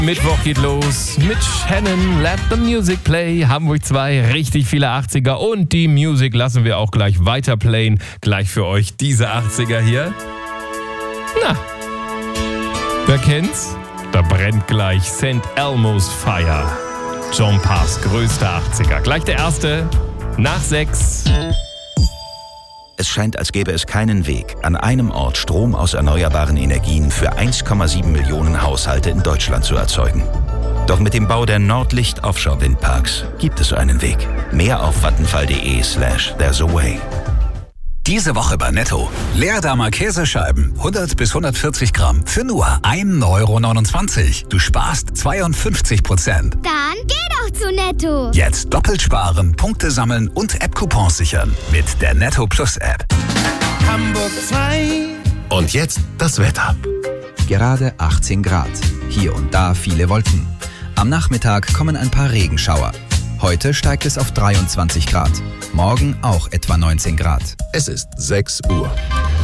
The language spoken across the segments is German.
Mittwoch geht los mit Shannon, Let the Music Play, Hamburg 2, richtig viele 80er und die Musik lassen wir auch gleich weiter playen. Gleich für euch diese 80er hier. Na, wer kennt's? Da brennt gleich St. Elmo's Fire. John Parrs größte 80er. Gleich der erste, nach 6. Es scheint, als gäbe es keinen Weg, an einem Ort Strom aus erneuerbaren Energien für 1,7 Millionen Haushalte in Deutschland zu erzeugen. Doch mit dem Bau der Nordlicht Offshore-Windparks gibt es einen Weg. Mehr auf vattenfall.de/there's a way. Diese Woche bei Netto. Leerdamer Käsescheiben, 100 bis 140 Gramm, für nur 1,29 €. Du sparst 52%. Dann geh doch zu Netto. Jetzt doppelt sparen, Punkte sammeln und App-Coupons sichern. Mit der Netto Plus App. Hamburg 2. Und jetzt das Wetter. Gerade 18 Grad. Hier und da viele Wolken. Am Nachmittag kommen ein paar Regenschauer. Heute steigt es auf 23 Grad. Morgen auch etwa 19 Grad. Es ist 6 Uhr.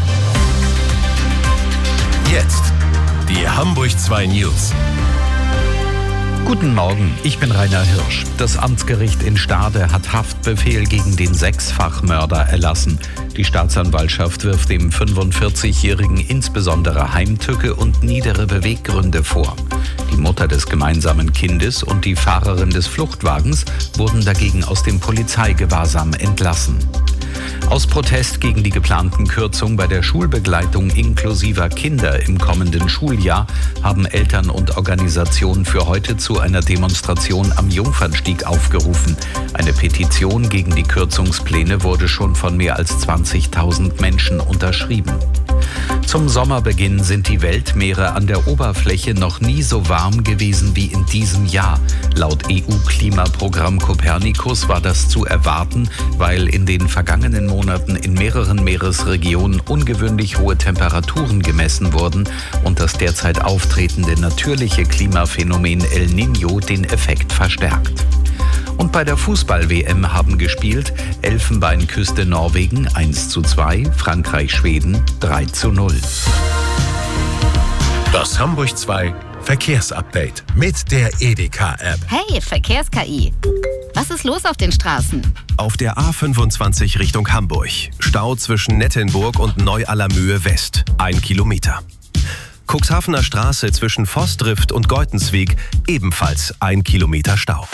Jetzt die Hamburg 2 News. Guten Morgen, ich bin Rainer Hirsch. Das Amtsgericht in Stade hat Haftbefehl gegen den 6-fach-Mörder erlassen. Die Staatsanwaltschaft wirft dem 45-Jährigen insbesondere Heimtücke und niedere Beweggründe vor. Die Mutter des gemeinsamen Kindes und die Fahrerin des Fluchtwagens wurden dagegen aus dem Polizeigewahrsam entlassen. Aus Protest gegen die geplanten Kürzungen bei der Schulbegleitung inklusiver Kinder im kommenden Schuljahr haben Eltern und Organisationen für heute zu einer Demonstration am Jungfernstieg aufgerufen. Eine Petition gegen die Kürzungspläne wurde schon von mehr als 20.000 Menschen unterschrieben. Zum Sommerbeginn sind die Weltmeere an der Oberfläche noch nie so warm gewesen wie in diesem Jahr. Laut EU-Klimaprogramm Copernicus war das zu erwarten, weil in den vergangenen Monaten in mehreren Meeresregionen ungewöhnlich hohe Temperaturen gemessen wurden und das derzeit auftretende natürliche Klimaphänomen El Niño den Effekt verstärkt. Und bei der Fußball-WM haben gespielt Elfenbeinküste Norwegen 1:2, Frankreich-Schweden 3:0. Das Hamburg 2 Verkehrsupdate mit der Edeka-App. Hey, Verkehrs-KI. Was ist los auf den Straßen? Auf der A25 Richtung Hamburg. Stau zwischen Nettenburg und Neu-Allermühe West. 1 Kilometer. Cuxhavener Straße zwischen Voßdrift und Geutensweg. Ebenfalls 1 Kilometer Stau.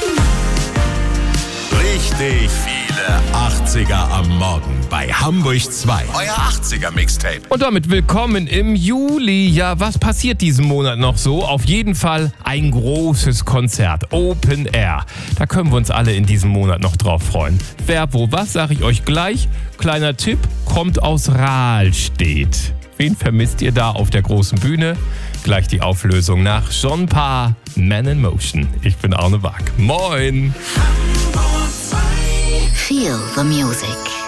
Richtig viele 80er am Morgen bei Hamburg 2. Euer 80er Mixtape. Und damit willkommen im Juli. Ja, was passiert diesen Monat noch so? Auf jeden Fall ein großes Konzert, Open Air. Da können wir uns alle in diesem Monat noch drauf freuen. Wer, wo, was, sage ich euch gleich. Kleiner Tipp, kommt aus Rahlstedt. Wen vermisst ihr da auf der großen Bühne? Gleich die Auflösung nach John Parr, Man in Motion. Ich bin Arne Waag. Moin! Feel the music.